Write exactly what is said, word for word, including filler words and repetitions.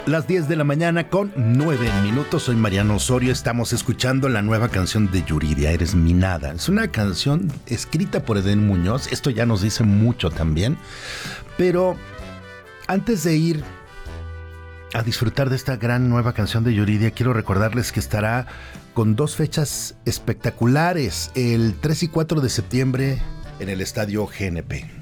Las diez de la mañana con nueve minutos. Soy Mariano Osorio. Estamos escuchando la nueva canción de Yuridia, Eres mi nada. Es una canción escrita por Edén Muñoz. Esto ya nos dice mucho también. Pero antes de ir a disfrutar de esta gran nueva canción de Yuridia, quiero recordarles que estará con dos fechas espectaculares, el tres y cuatro de septiembre en el Estadio G N P.